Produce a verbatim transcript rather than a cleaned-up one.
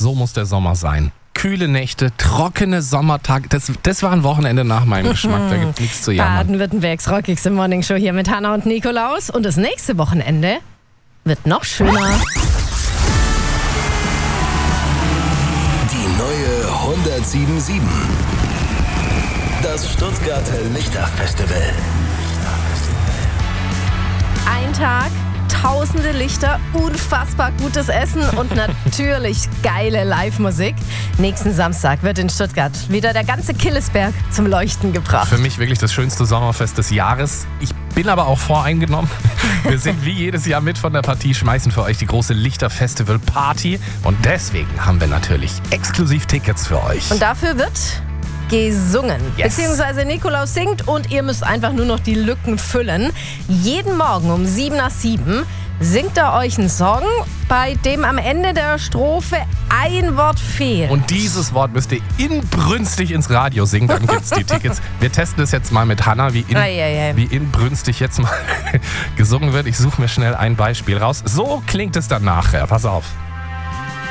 so muss der Sommer sein. Kühle Nächte, trockene Sommertage. Das, das war ein Wochenende nach meinem Geschmack. Da gibt es nichts zu jammern. Baden-Württembergs rockigste Morningshow hier mit Hannah und Nikolaus. Und das nächste Wochenende wird noch schöner. Die neue hundertsieben Komma sieben. Das Stuttgarter Lichterfestival. Ein Tag, tausende Lichter, unfassbar gutes Essen und natürlich geile Live-Musik. Nächsten Samstag wird in Stuttgart wieder der ganze Killesberg zum Leuchten gebracht. Für mich wirklich das schönste Sommerfest des Jahres. Ich bin aber auch voreingenommen. Wir sind wie jedes Jahr mit von der Partie, schmeißen für euch die große Lichterfestival-Party. Und deswegen haben wir natürlich exklusiv Tickets für euch. Und dafür wird gesungen. Yes. Beziehungsweise Nikolaus singt und ihr müsst einfach nur noch die Lücken füllen. Jeden Morgen um sieben nach sieben singt er euch einen Song, bei dem am Ende der Strophe ein Wort fehlt. Und dieses Wort müsst ihr inbrünstig ins Radio singen, dann gibt's die Tickets. Wir testen das jetzt mal mit Hannah, wie, in, Ei, ei, ei. wie inbrünstig jetzt mal gesungen wird. Ich suche mir schnell ein Beispiel raus. So klingt es dann nachher. Pass auf.